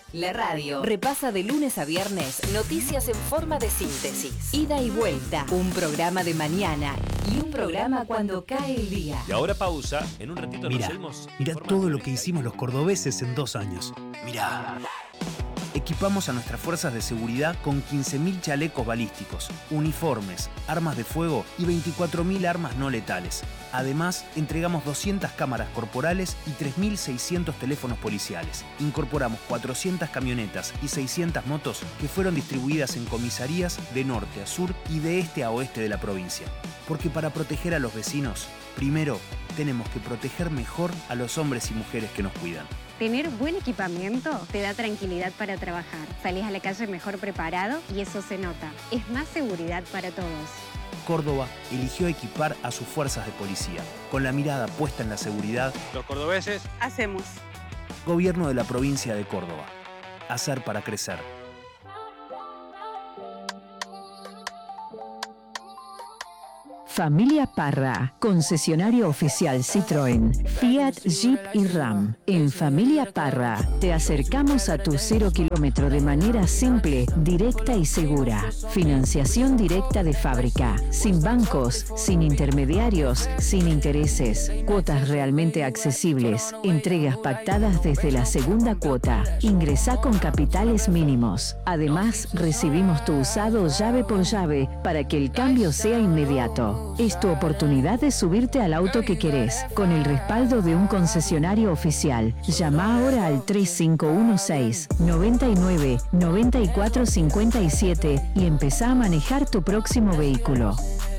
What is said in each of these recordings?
La radio repasa de lunes a viernes noticias en forma de síntesis. Ida y vuelta, un programa de mañana y un programa cuando cae el día. Y ahora pausa, en un ratito nos seguimos. Mirá todo lo que hicimos los cordobeses en 2 años. Mirá. Equipamos a nuestras fuerzas de seguridad con 15.000 chalecos balísticos, uniformes, armas de fuego y 24.000 armas no letales. Además, entregamos 200 cámaras corporales y 3.600 teléfonos policiales. Incorporamos 400 camionetas y 600 motos que fueron distribuidas en comisarías de norte a sur y de este a oeste de la provincia. Porque para proteger a los vecinos, primero tenemos que proteger mejor a los hombres y mujeres que nos cuidan. Tener buen equipamiento te da tranquilidad para trabajar. Salís a la calle mejor preparado y eso se nota. Es más seguridad para todos. Córdoba eligió equipar a sus fuerzas de policía. Con la mirada puesta en la seguridad, los cordobeses hacemos. Gobierno de la provincia de Córdoba. Hacer para crecer. Familia Parra, concesionario oficial Citroën, Fiat, Jeep y Ram. En Familia Parra te acercamos a tu 0 kilómetro de manera simple, directa y segura. Financiación directa de fábrica, sin bancos, sin intermediarios, sin intereses, cuotas realmente accesibles, entregas pactadas desde la segunda cuota. Ingresá con capitales mínimos. Además, recibimos tu usado llave por llave para que el cambio sea inmediato. Es tu oportunidad de subirte al auto que querés, con el respaldo de un concesionario oficial. Llama ahora al 3516-99-9457 y empezá a manejar tu próximo vehículo.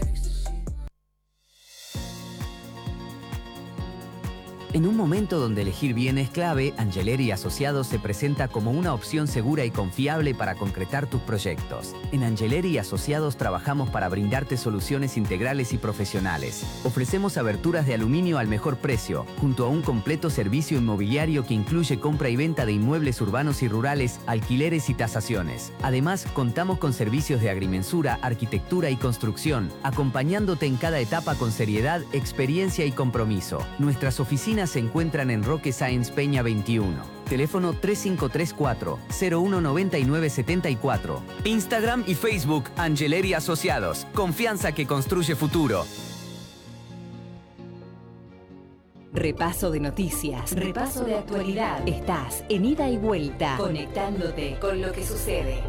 En un momento donde elegir bien es clave, Angeler y Asociados se presenta como una opción segura y confiable para concretar tus proyectos. En Angeler y Asociados trabajamos para brindarte soluciones integrales y profesionales. Ofrecemos aberturas de aluminio al mejor precio, junto a un completo servicio inmobiliario que incluye compra y venta de inmuebles urbanos y rurales, alquileres y tasaciones. Además, contamos con servicios de agrimensura, arquitectura y construcción, acompañándote en cada etapa con seriedad, experiencia y compromiso. Nuestras oficinas se encuentran en Roque Sáenz Peña 21. Teléfono 3534-019974. Instagram y Facebook Angeler y Asociados. Confianza que construye futuro. Repaso de noticias, repaso de actualidad. Estás en Ida y Vuelta, conectándote con lo que sucede.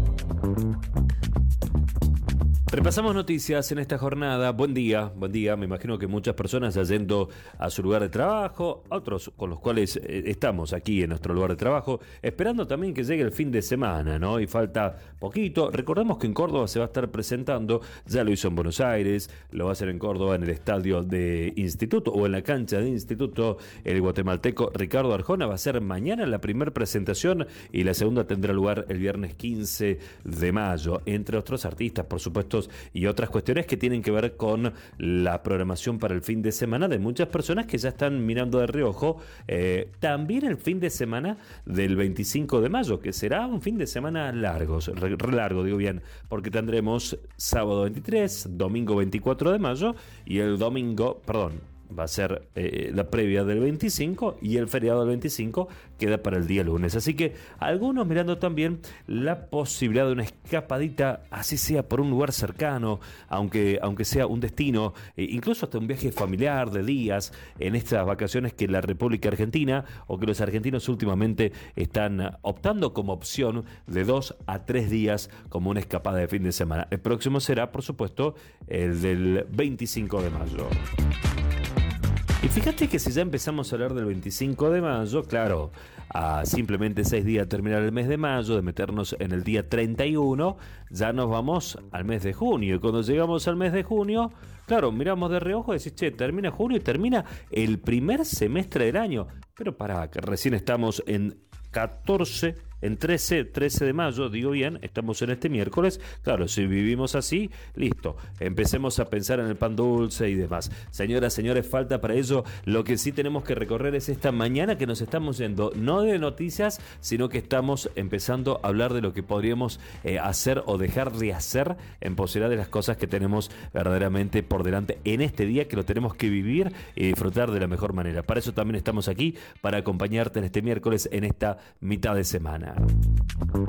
Repasamos noticias en esta jornada. Buen día. Me imagino que muchas personas ya yendo a su lugar de trabajo, otros con los cuales estamos aquí en nuestro lugar de trabajo, esperando también que llegue el fin de semana, ¿no? Y falta poquito. Recordemos que en Córdoba se va a estar presentando, ya lo hizo en Buenos Aires, lo va a hacer en Córdoba en el estadio de Instituto o en la cancha de Instituto, el guatemalteco Ricardo Arjona. Va a ser mañana la primera presentación y la segunda tendrá lugar el viernes 15 de mayo, entre otros artistas, por supuesto, y otras cuestiones que tienen que ver con la programación para el fin de semana de muchas personas que ya están mirando de reojo también el fin de semana del 25 de mayo, que será un fin de semana largo, digo bien, porque tendremos sábado 23, domingo 24 de mayo y el domingo, va a ser la previa del 25 y el feriado del 25 queda para el día lunes. Así que algunos mirando también la posibilidad de una escapadita, así sea por un lugar cercano, aunque sea un destino, incluso hasta un viaje familiar de días en estas vacaciones que la República Argentina o que los argentinos últimamente están optando como opción de 2 a 3 días como una escapada de fin de semana. El próximo será, por supuesto, el del 25 de mayo. Y fíjate que si ya empezamos a hablar del 25 de mayo, claro, a simplemente 6 días de terminar el mes de mayo, de meternos en el día 31, ya nos vamos al mes de junio. Y cuando llegamos al mes de junio, claro, miramos de reojo y decís, che, termina junio y termina el primer semestre del año. Pero pará, que recién estamos en 13 de mayo, digo bien, estamos en este miércoles. Claro, si vivimos así, listo, empecemos a pensar en el pan dulce y demás. Señoras, señores, falta para ello. Lo que sí tenemos que recorrer es esta mañana que nos estamos yendo, no de noticias, sino que estamos empezando a hablar de lo que podríamos hacer o dejar de hacer en posibilidad de las cosas que tenemos verdaderamente por delante en este día, que lo tenemos que vivir y disfrutar de la mejor manera. Para eso también estamos aquí, para acompañarte en este miércoles, en esta mitad de semana. mañana.